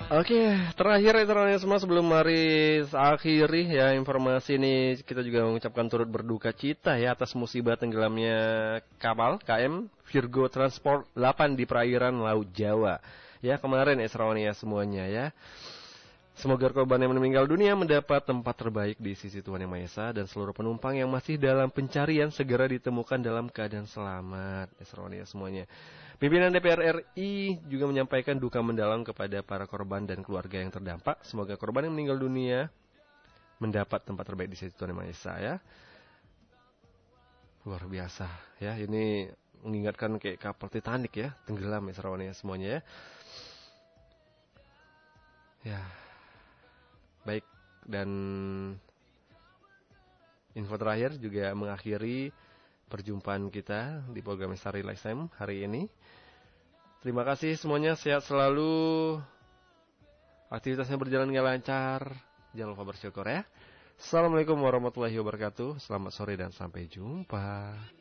Oke, terakhir itu semua sebelum mari akhiri ya informasi ini, kita juga mengucapkan turut berduka cita ya atas musibah tenggelamnya kapal KM Virgo Transport 8 di perairan Laut Jawa. Ya kemarin Esrawania semuanya ya. Semoga korban yang meninggal dunia mendapat tempat terbaik di sisi Tuhan Yang Maha Esa dan seluruh penumpang yang masih dalam pencarian segera ditemukan dalam keadaan selamat. Esrawania semuanya. Pimpinan DPR RI juga menyampaikan duka mendalam kepada para korban dan keluarga yang terdampak. Semoga korban yang meninggal dunia mendapat tempat terbaik di sisi Tuhan Yang Maha Esa ya. Luar biasa ya, ini mengingatkan kayak kapal Titanic ya, tenggelam Esrawania semuanya ya. Ya. Baik, dan info terakhir juga mengakhiri perjumpaan kita di program Misteri Lifetime hari ini. Terima kasih semuanya, sehat selalu. Aktivitasnya berjalan dengan lancar. Jangan lupa bersyukur ya. Assalamualaikum warahmatullahi wabarakatuh. Selamat sore dan sampai jumpa.